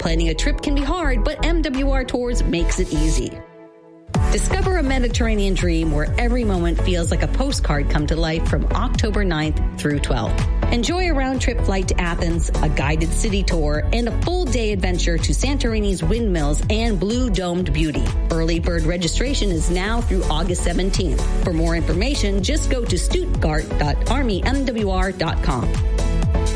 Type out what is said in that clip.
Planning a trip can be hard, but MWR Tours makes it easy. Discover a Mediterranean dream where every moment feels like a postcard come to life from October 9th through 12th. Enjoy a round-trip flight to Athens, a guided city tour, and a full-day adventure to Santorini's windmills and blue-domed beauty. Early bird registration is now through August 17th. For more information, just go to stuttgart.armymwr.com.